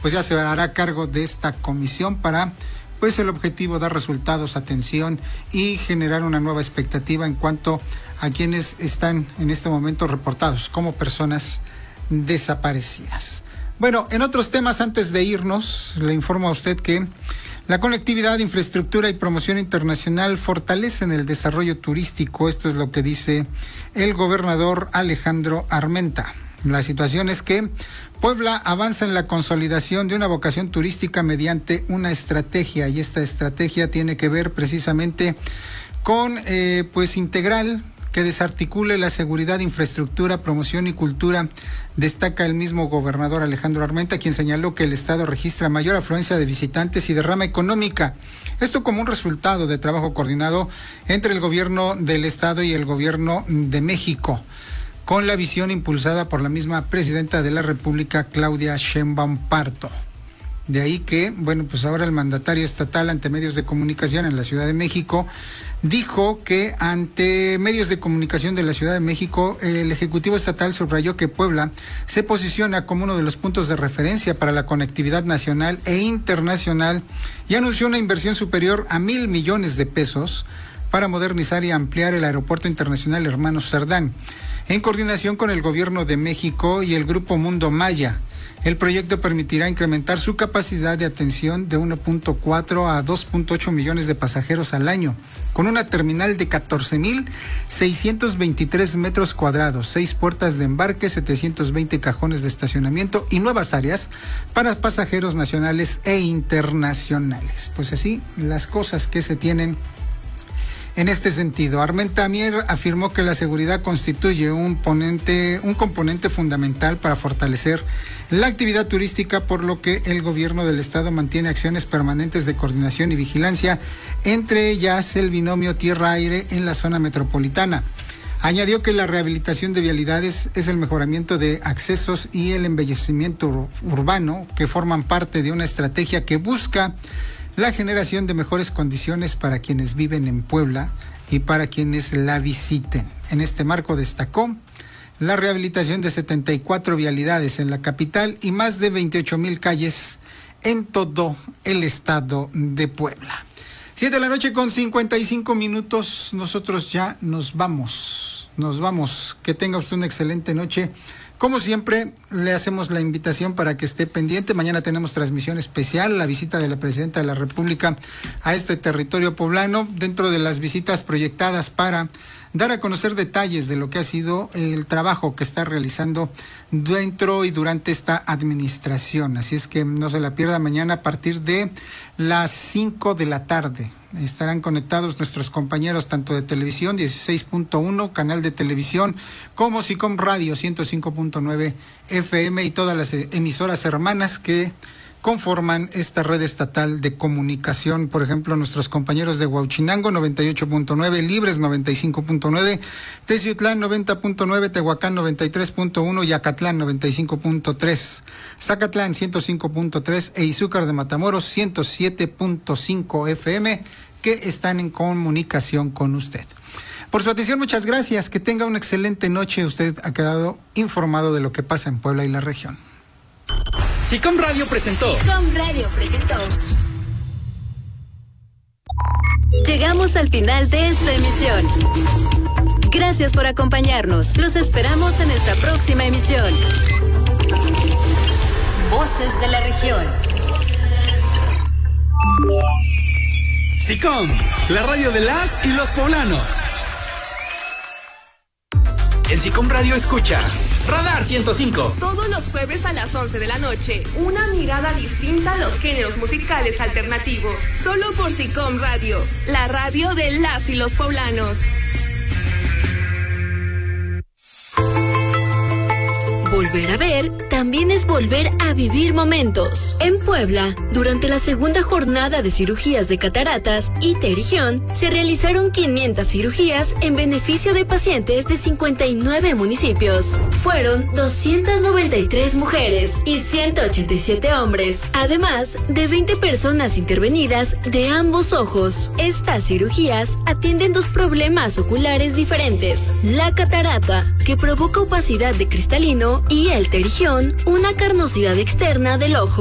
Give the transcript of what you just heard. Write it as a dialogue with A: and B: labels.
A: pues ya se hará cargo de esta comisión para, pues el objetivo, dar resultados, atención y generar una nueva expectativa en cuanto a quienes están en este momento reportados como personas desaparecidas. Bueno, en otros temas, antes de irnos, le informo a usted que la conectividad, infraestructura y promoción internacional fortalecen el desarrollo turístico. Esto es lo que dice el gobernador Alejandro Armenta. La situación es que Puebla avanza en la consolidación de una vocación turística mediante una estrategia, y esta estrategia tiene que ver precisamente con pues integral, que desarticule la seguridad, infraestructura, promoción y cultura. Destaca el mismo gobernador Alejandro Armenta, quien señaló que el estado registra mayor afluencia de visitantes y derrama económica. Esto como un resultado de trabajo coordinado entre el gobierno del estado y el gobierno de México, con la visión impulsada por la misma presidenta de la República, Claudia Sheinbaum Pardo. De ahí que, bueno, pues ahora el mandatario estatal ante medios de comunicación en la Ciudad de México dijo que ante medios de comunicación de la Ciudad de México, el Ejecutivo Estatal subrayó que Puebla se posiciona como uno de los puntos de referencia para la conectividad nacional e internacional y anunció una inversión superior a 1,000 millones de pesos para modernizar y ampliar el Aeropuerto Internacional Hermanos Cerdán, en coordinación con el Gobierno de México y el Grupo Mundo Maya. El proyecto permitirá incrementar su capacidad de atención de 1.4 a 2.8 millones de pasajeros al año, con una terminal de 14,623 metros cuadrados, 6 puertas de embarque, 720 cajones de estacionamiento y nuevas áreas para pasajeros nacionales e internacionales. Pues así las cosas que se tienen en este sentido. Armenta Mier afirmó que la seguridad constituye un componente fundamental para fortalecer la actividad turística, por lo que el gobierno del estado mantiene acciones permanentes de coordinación y vigilancia, entre ellas el binomio tierra-aire en la zona metropolitana. Añadió que la rehabilitación de vialidades es el mejoramiento de accesos y el embellecimiento urbano, que forman parte de una estrategia que busca la generación de mejores condiciones para quienes viven en Puebla y para quienes la visiten. En este marco destacó la rehabilitación de 74 vialidades en la capital y más de 28,000 calles en todo el estado de Puebla. 7:55 p.m. Nosotros ya nos vamos. Que tenga usted una excelente noche. Como siempre, le hacemos la invitación para que esté pendiente. Mañana tenemos transmisión especial, la visita de la Presidenta de la República a este territorio poblano, dentro de las visitas proyectadas para dar a conocer detalles de lo que ha sido el trabajo que está realizando dentro y durante esta administración. Así es que no se la pierda mañana a partir de las 5 de la tarde. Estarán conectados nuestros compañeros tanto de televisión 16.1, canal de televisión, como SICOM Radio 105.9 FM y todas las emisoras hermanas que conforman esta red estatal de comunicación. Por ejemplo, nuestros compañeros de Huauchinango 98.9, Libres 95.9, Teciutlán 90.9, Tehuacán 93.1 y Acatlán 95.3, Zacatlán 105.3 e Izúcar de Matamoros 107.5 FM, que están en comunicación con usted. Por su atención, muchas gracias. Que tenga una excelente noche. Usted ha quedado informado de lo que pasa en Puebla y la región.
B: SICOM Radio presentó.
C: Llegamos al final de esta emisión. Gracias por acompañarnos. Los esperamos en nuestra próxima emisión. Voces de la región.
B: SICOM, la radio de las y los poblanos. En SICOM Radio escucha Radar 105.
D: Todos los jueves a las 11 de la noche, una mirada distinta a los géneros musicales alternativos. Solo por SICOM Radio, la radio de las y los poblanos.
C: Volver a ver también es volver a vivir momentos. En Puebla, durante la segunda jornada de cirugías de cataratas y terigión, se realizaron 500 cirugías en beneficio de pacientes de 59 municipios. Fueron 293 mujeres y 187 hombres, además de 20 personas intervenidas de ambos ojos. Estas cirugías atienden 2 problemas oculares diferentes: la catarata, que provoca opacidad de cristalino, y el terigión, una carnosidad externa del ojo.